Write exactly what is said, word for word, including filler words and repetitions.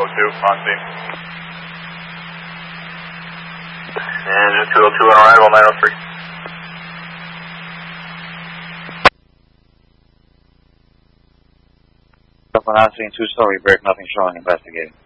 oh two, on scene. Engine two oh two on arrival, nine oh three. On scene, two-story brick, nothing showing, investigating.